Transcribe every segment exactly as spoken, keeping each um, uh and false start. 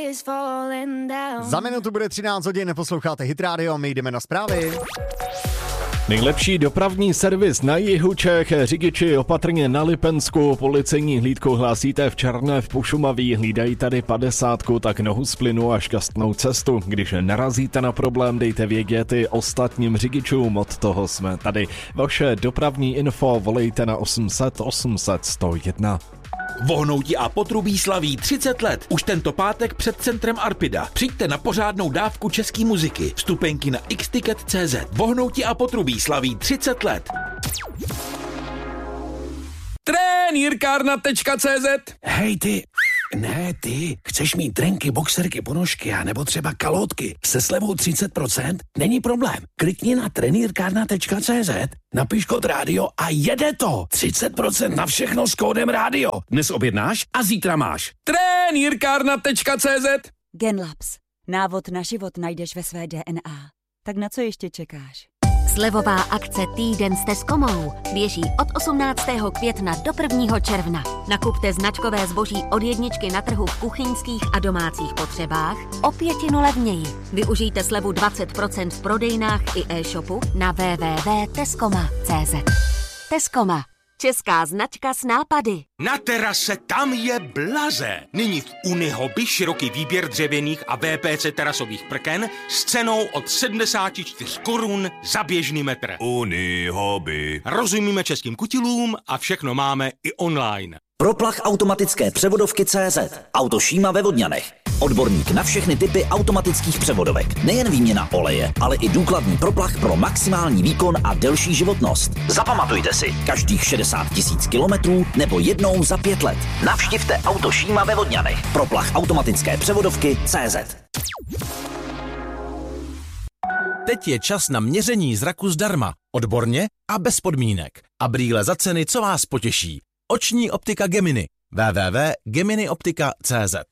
Za minutu bude třináct hodin, neposloucháte Hit Radio, my jdeme na zprávy. Nejlepší dopravní servis na jihu Čech, řidiči opatrně na Lipensku, policejní hlídku hlásíte v Černé v Pošumaví, hlídají tady padesátku, tak nohu z plynu a šťastnou cestu. Když narazíte na problém, dejte vědět i ostatním řidičům, od toho jsme tady. Vaše dopravní info volejte na osm set osm set sto jedna. Vohnouti a Potrubí slaví třicet let. Už tento pátek před centrem Arpida. Přijďte na pořádnou dávku české muziky. Vstupenky na x ticket tečka cé zet. Vohnouti a Potrubí slaví třicet let. Trenýrkárna tečka cé zet. Hej ty, ne ty, chceš mít trenky, boxerky, ponožky a nebo třeba kalotky se slevou třicet procent? Není problém. Klikni na trenýrkárna tečka cé zet, napiš kód rádio a jede to. třicet procent na všechno s kódem rádio. Dnes objednáš a zítra máš. Trenýrkárna tečka cé zet. Genlabs. Návod na život najdeš ve své D N A. Tak na co ještě čekáš? Slevová akce Týden s Tescomou běží od osmnáctého května do prvního června. Nakupte značkové zboží od jedničky na trhu v kuchyňských a domácích potřebách o pětinu levněji. Využijte slevu dvacet procent v prodejnách i e-shopu na w w w tečka tescoma tečka cé zet. Tescoma. Česká značka s nápady. Na terase tam je blaze. Nyní v Unihoby široký výběr dřevěných a V P C terasových prken s cenou od sedmdesát čtyři korun za běžný metr. Unihoby. Rozumíme českým kutilům a všechno máme i online. Proplach automatické převodovky tečka cé zet. Auto Šíma ve Vodňanech. Odborník na všechny typy automatických převodovek. Nejen výměna oleje, ale i důkladný proplach pro maximální výkon a delší životnost. Zapamatujte si, každých šedesát tisíc kilometrů nebo jednou za pět let. Navštivte Auto Šíma ve Vodňanech. Proplach automatické převodovky tečka cé zet. Teď je čas na měření zraku zdarma. Odborně a bez podmínek. A brýle za ceny, co vás potěší. Oční optika Gemini. w w w tečka gemini optika tečka cé zet.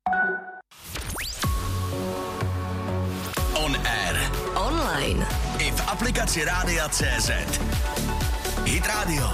On air. Online. I v aplikaci Rádia tečka cé zet. Hit Radio.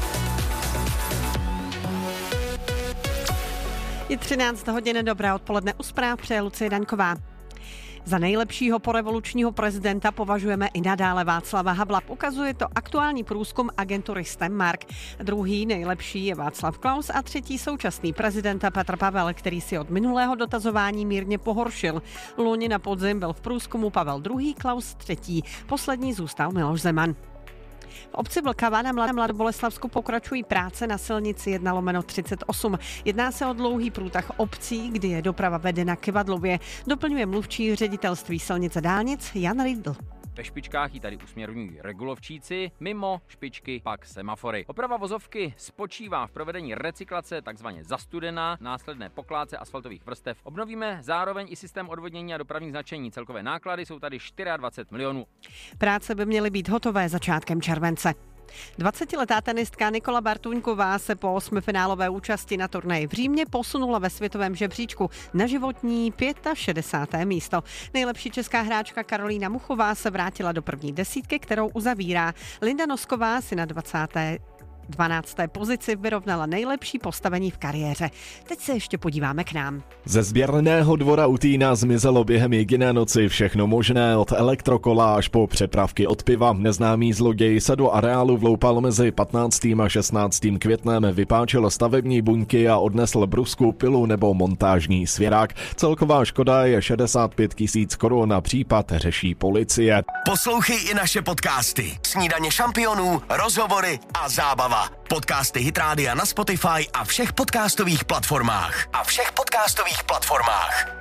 Je třináct hodin, dobré odpoledne, u zpráv přeje Lucie Daňková. Za nejlepšího porevolučního prezidenta považujeme i nadále Václava Havla. Ukazuje to aktuální průzkum agentury Stenmark. Druhý nejlepší je Václav Klaus a třetí současný prezident Petr Pavel, který si od minulého dotazování mírně pohoršil. Loni na podzim byl v průzkumu Pavel druhý, Klaus třetí. Poslední zůstal Miloš Zeman. V obci Vlkava na Mladoboleslavsku pokračují práce na silnici jedna lomeno třicet osm. Jedná se o dlouhý průtah obcí, kdy je doprava vedena k Vadlově. Doplňuje mluvčí ředitelství silnice dálnic Jan Riedl. Ve špičkách ji tady usměrňují regulovčíci, mimo špičky pak semafory. Oprava vozovky spočívá v provedení recyklace, takzvaně zastudená, následné pokládce asfaltových vrstev. Obnovíme zároveň i systém odvodnění a dopravních značení. Celkové náklady jsou tady dvacet čtyři milionů. Práce by měly být hotové začátkem července. dvacetiletá tenistka Nikola Bartuňková se po osmifinálové účasti na turnaji v Římě posunula ve světovém žebříčku na životní šedesáté páté místo. Nejlepší česká hráčka Karolína Muchová se vrátila do první desítky, kterou uzavírá. Linda Nosková si na dvacáté dvanácté pozici vyrovnala nejlepší postavení v kariéře. Teď se ještě podíváme k nám. Ze sběrného dvora u Týna zmizelo během jediné noci všechno možné, od elektrokola až po přepravky od piva. Neznámý zloděj se do areálu vloupal mezi patnáctým a šestnáctým květnem, vypáčil stavební buňky a odnesl brusku, pilu nebo montážní svěrák. Celková škoda je šedesát pět tisíc korun a případ řeší policie. Poslouchej i naše podcasty. Snídaně šampionů, rozhovory a zábava. Podcasty Hit Rádia na Spotify a všech podcastových platformách. A všech podcastových platformách.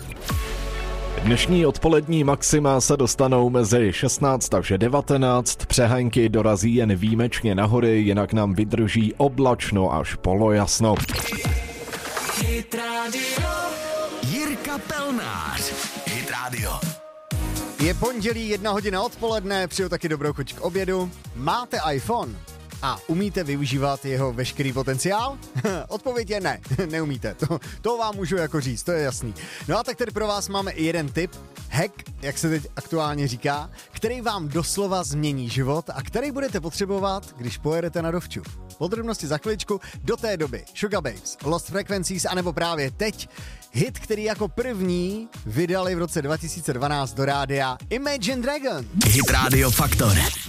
Dnešní odpolední maxima se dostanou mezi šestnáct až devatenáct, přehánky dorazí jen výjimečně nahory, jinak nám vydrží oblačno až polojasno. Hit Radio. Jirka Pelnář. Hit Radio. Je pondělí, jedna hodina odpoledne, přeju taky dobrou chuť k obědu. Máte iPhone? A umíte využívat jeho veškerý potenciál? Odpověď je ne, neumíte. To, to vám můžu jako říct, to je jasný. No a tak tady pro vás máme i jeden tip, hack, jak se teď aktuálně říká, který vám doslova změní život a který budete potřebovat, když pojedete na dovču. Podrobnosti za chviličku, do té doby Sugababes, Lost Frequencies, anebo právě teď hit, který jako první vydali v roce dva tisíce dvanáct do rádia Imagine Dragon. Hit Radio Faktor